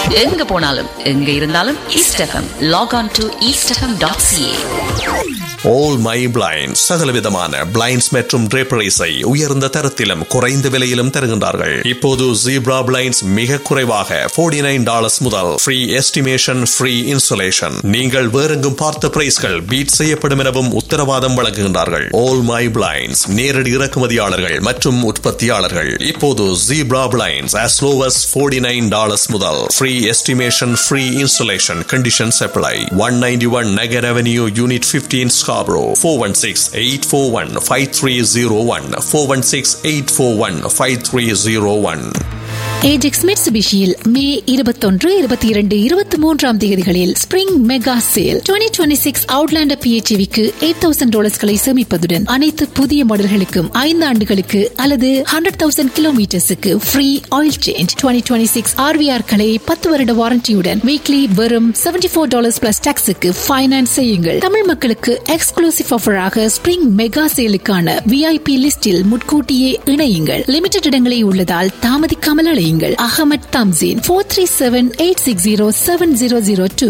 எங்க போனாலும் எங்க இருந்தாலும் east FM. Lock on to eastfm.ca. All My Blinds சகலவிதமான பிளைண்ட்ஸ் மற்றும் draperies-ஐ உயர்ந்த தரத்திலும் குறைந்த விலையிலும் தருகின்றார்கள். இப்போது Zebra Blinds மிக குறைவாக $49 முதல் ஃப்ரீ எஸ்டிமேஷன், ஃப்ரீ இன்ஸ்டாலேஷன். நீங்கள் வேறெங்கும் பார்த்த பிரைஸ்கள் பீட் செய்யப்படும் எனவும் உத்தரவாதம் வழங்குகின்றார்கள். All My Blinds நேரடி இறக்குமதியாளர்கள் மற்றும் உற்பத்தியாளர்கள். இப்போது Zebra Blinds as low as $49 முதல் free estimation, free installation. Conditions apply. 191 Nagar Avenue, Unit 15, Scarborough. 416-841-5301. 416-841-5301. Ajax மிட்சுபிஷியில் மே 21, 22, 23 தேதிகளில் ஸ்பிரிங் மெகா சேல். 2026 அவுட்லாண்டர் PHEVக்கு $8,000 சேமிப்பதுடன் அனைத்து புதிய மாடல்களுக்கும் 5 ஆண்டுகளுக்கு அல்லது 100,000 கிலோமீட்டர்ஸுக்கு ஃப்ரீ ஆயில் சேஞ்ச். 2026 RVR-களை 10 வருட வாரண்டியுடன் வீக்லி வெறும் $74 பிளஸ் டாக்ஸுக்கு ஃபைனான்ஸ் செய்யுங்கள். தமிழ் மக்களுக்கு எக்ஸ்க்ளூசிவ் ஆஃபராக ஸ்பிரிங் மெகா சேலுக்கான VIP லிஸ்டில் முன்கூட்டியே இணையுங்கள். லிமிடெட் இடங்களே உள்ளதால் தாமதிக்காமல் அழையுங்கள். அகமட் தம்சீன் 437-860-7002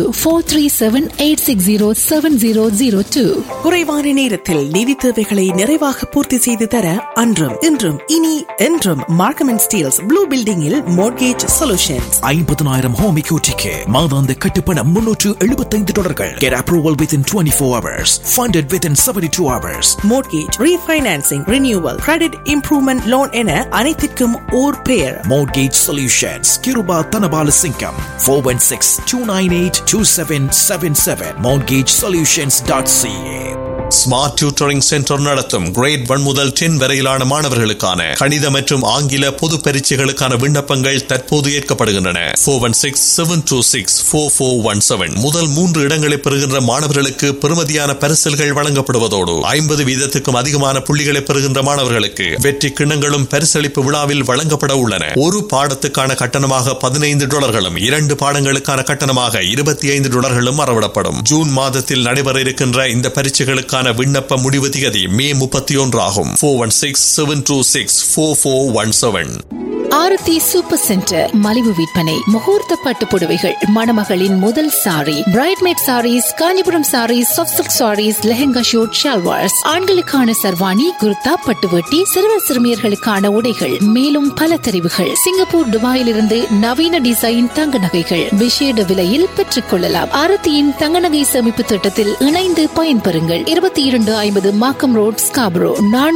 437-860-7002. குறைவான நேரத்தில் நிதி தேவைகளை நிறைவாக பூர்த்தி செய்து தர அன்றும் இன்றும் இனி என்றும் மார்க்கம் அண்ட் ஸ்டீல்ஸ் ப்ளூ பில்டிங்கில் மோர்கேஜ் சொல்யூஷன்ஸ். 50,000 ஹோம் எக்யூட்டிக்கு மாதாந்த கட்டுப்பணம் $375. Get approval within 24 hours. Funded within 72 hours. Mortgage refinancing, renewal, credit improvement loan என அனைத்திற்கும் ஓர் பெயர். Mortgage Solutions. Kiruba Tanabala Singham. 416-298-2777. MortgageSolutions.ca. Smart tutoring centre நடத்தும் கிரேட் 1 முதல் 10 வரையிலான மாணவர்களுக்கான கணித மற்றும் ஆங்கில பொது பரீட்சைகளுக்கான விண்ணப்பங்கள் தற்போது ஏற்கப்படுகின்றன. 416-726-4417. முதல் 3 இடங்களை பெறுகின்ற மாணவர்களுக்கு பெறுமதியான பரிசில்கள் வழங்கப்படுவதோடு 50 வீதத்துக்கும் அதிகமான புள்ளிகளை பெறுகின்ற மாணவர்களுக்கு வெற்றி கிண்ணங்களும் பரிசளிப்பு விழாவில் வழங்கப்பட உள்ளன. ஒரு பாடத்துக்கான கட்டணமாக $15, 2 பாடங்களுக்கான கட்டணமாக $25 அறவிடப்படும். ஜூன் மாதத்தில் நடைபெற இருக்கின்ற இந்த பரீட்சைகளுக்கு விண்ணப்ப முடிவு திகதி மே 31 ஆகும். 416-726-4417. ஆரத்தி சூப்பர் சென்டர் மலிவு விற்பனை. முகூர்த்த பட்டு புடவைகள், மணமகளின் முதல் sorry, பிரைட்மேட் saris, Kanchipuram saris, soft silk saris, lehenga shoot, shalwars, ஆண்களுக்கான சர்வாணி, குர்தா, பட்டுவட்டி, சிறுவர் சிறுமியர்களுக்கான உடைகள், மேலும் பல தெரிவுகள். சிங்கப்பூர், துபாயிலிருந்து நவீன டிசைன் தங்க நகைகள் விசேட விலையில் பெற்றுக் கொள்ளலாம். ஆரத்தியின் தங்க நகை சேமிப்பு திட்டத்தில் இணைந்து பயன்பெறுங்கள். 2250 மாக்கம் ரோட், ஸ்காபரோ.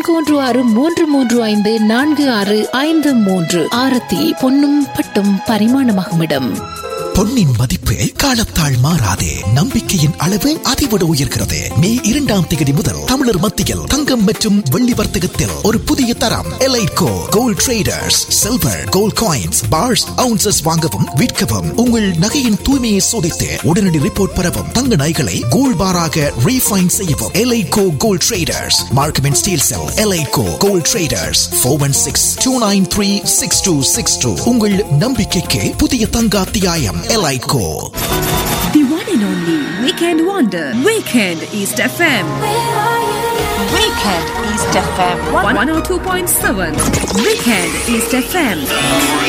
4163354653. ஆரத்தி பொன்னும் பட்டும் பரிமாணமாகும் இடம். பொன்னின் மதிப்பு காலத்தால் மாறாதே. நம்பிக்கையின் அளவு அதிவிட உயர்கிறது. மே 2ஆம் தேதி முதல் தமிழர் மத்தியில் தங்கம் மற்றும் வெள்ளி வர்த்தகத்தில் ஒரு புதிய தரம். எலைட்கோ gold traders. Silver, gold coins, parse, ounces வாங்கவும் விற்கவும், உங்கள் நகையின் தூய்மையை சோதித்து உடனடி ரிப்போர்ட் பெறவும், தங்க நகைகளை கோல்ட் பாராக ரீஃபைன் செய்யவும். எலைட்கோ gold traders, Markham and Steeles sell. எலைட்கோ gold traders. 416-293-6262. உங்கள் நம்பிக்கைக்கு புதிய தங்க அத்தியாயம். Elightco. The one and only Weekend Wonder. Weekend East FM. Weekend East FM 102.7. Weekend East FM.